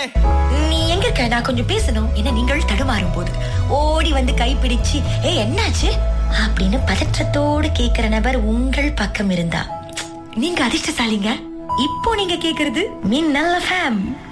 நீ எங்க இருக்க? நான் கொஞ்சம் பேசணும். என்ன நீங்கள் தடுமாறும் போது ஓடி வந்து கைப்பிடிச்சு என்னாச்சு அப்படின்னு பதற்றத்தோடு கேக்குற நபர் உங்கள் பக்கம் இருந்தா நீங்க அதிர்ஷ்டசாலிங்க. இப்போ நீங்க கேக்குறது மின்னல் FM.